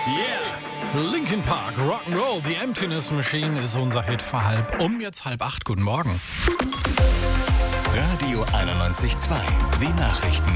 Yeah! Linkin Park, Rock'n'Roll, The Emptiness Machine ist unser Hit für jetzt 7:30. Guten Morgen. Radio 91.2, die Nachrichten.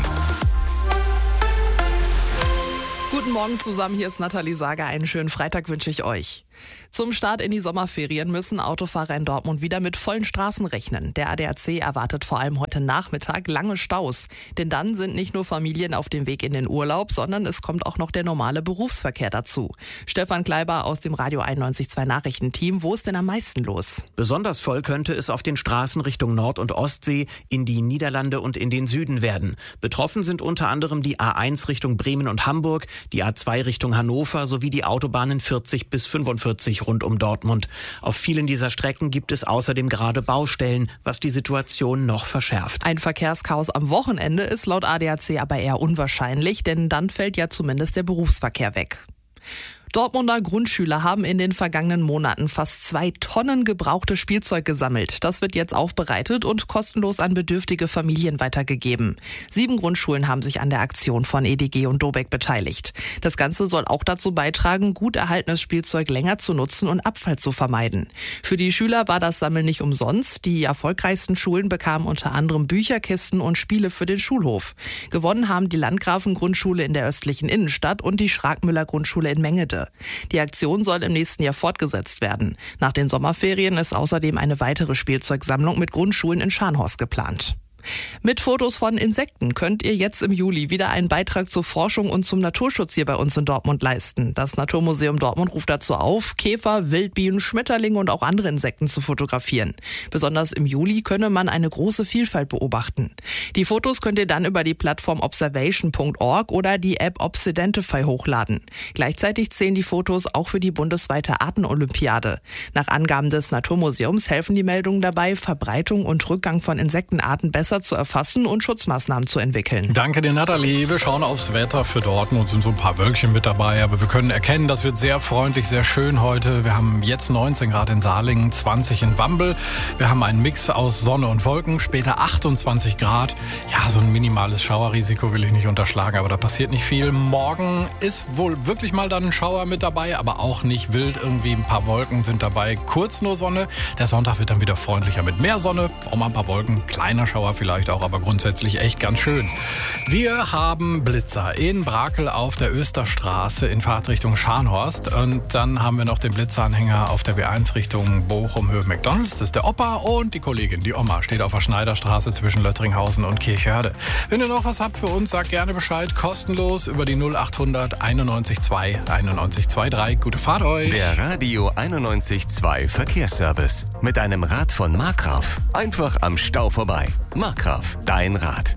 Guten Morgen zusammen, hier ist Nathalie Sager. Einen schönen Freitag wünsche ich euch. Zum Start in die Sommerferien müssen Autofahrer in Dortmund wieder mit vollen Straßen rechnen. Der ADAC erwartet vor allem heute Nachmittag lange Staus. Denn dann sind nicht nur Familien auf dem Weg in den Urlaub, sondern es kommt auch noch der normale Berufsverkehr dazu. Stefan Kleiber aus dem Radio 91.2 Nachrichtenteam. Wo ist denn am meisten los? Besonders voll könnte es auf den Straßen Richtung Nord- und Ostsee, in die Niederlande und in den Süden werden. Betroffen sind unter anderem die A1 Richtung Bremen und Hamburg, die A2 Richtung Hannover sowie die Autobahnen 40 bis 45 rund um Dortmund. Auf vielen dieser Strecken gibt es außerdem gerade Baustellen, was die Situation noch verschärft. Ein Verkehrschaos am Wochenende ist laut ADAC aber eher unwahrscheinlich, denn dann fällt ja zumindest der Berufsverkehr weg. Dortmunder Grundschüler haben in den vergangenen Monaten fast 2 Tonnen gebrauchtes Spielzeug gesammelt. Das wird jetzt aufbereitet und kostenlos an bedürftige Familien weitergegeben. 7 Grundschulen haben sich an der Aktion von EDG und Dobeck beteiligt. Das Ganze soll auch dazu beitragen, gut erhaltenes Spielzeug länger zu nutzen und Abfall zu vermeiden. Für die Schüler war das Sammeln nicht umsonst. Die erfolgreichsten Schulen bekamen unter anderem Bücherkisten und Spiele für den Schulhof. Gewonnen haben die Landgrafen-Grundschule in der östlichen Innenstadt und die Schragmüller-Grundschule in Mengede. Die Aktion soll im nächsten Jahr fortgesetzt werden. Nach den Sommerferien ist außerdem eine weitere Spielzeugsammlung mit Grundschulen in Scharnhorst geplant. Mit Fotos von Insekten könnt ihr jetzt im Juli wieder einen Beitrag zur Forschung und zum Naturschutz hier bei uns in Dortmund leisten. Das Naturmuseum Dortmund ruft dazu auf, Käfer, Wildbienen, Schmetterlinge und auch andere Insekten zu fotografieren. Besonders im Juli könne man eine große Vielfalt beobachten. Die Fotos könnt ihr dann über die Plattform observation.org oder die App Obsidentify hochladen. Gleichzeitig zählen die Fotos auch für die bundesweite Artenolympiade. Nach Angaben des Naturmuseums helfen die Meldungen dabei, Verbreitung und Rückgang von Insektenarten besser zu erfassen und Schutzmaßnahmen zu entwickeln. Danke dir, Nathalie. Wir schauen aufs Wetter für Dortmund, sind so ein paar Wölkchen mit dabei, aber wir können erkennen, das wird sehr freundlich, sehr schön heute. Wir haben jetzt 19 Grad in Salingen, 20 in Wambel. Wir haben einen Mix aus Sonne und Wolken, später 28 Grad. Ja, so ein minimales Schauerrisiko will ich nicht unterschlagen, aber da passiert nicht viel. Morgen ist wohl wirklich mal dann ein Schauer mit dabei, aber auch nicht wild. Irgendwie ein paar Wolken sind dabei, kurz nur Sonne. Der Sonntag wird dann wieder freundlicher mit mehr Sonne, auch mal ein paar Wolken, kleiner Schauer vielleicht auch, aber grundsätzlich echt ganz schön. Wir haben Blitzer in Brakel auf der Österstraße in Fahrtrichtung Scharnhorst und dann haben wir noch den Blitzeranhänger auf der B1 Richtung Bochum Höhe McDonalds. Das ist der Opa und die Kollegin, die Oma, steht auf der Schneiderstraße zwischen Löttringhausen und Kirchhörde. Wenn ihr noch was habt für uns, sagt gerne Bescheid, kostenlos über die 0800 91 2 91 23. Gute Fahrt euch! Der Radio 91.2 Verkehrsservice mit einem Rad von Markgraf. Einfach am Stau vorbei. Markgraf, dein Rad.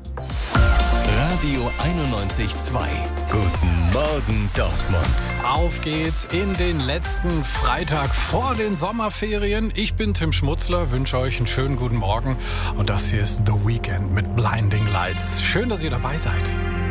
Radio 91.2. Guten Morgen, Dortmund. Auf geht's in den letzten Freitag vor den Sommerferien. Ich bin Tim Schmutzler, wünsche euch einen schönen guten Morgen. Und das hier ist The Weeknd mit Blinding Lights. Schön, dass ihr dabei seid.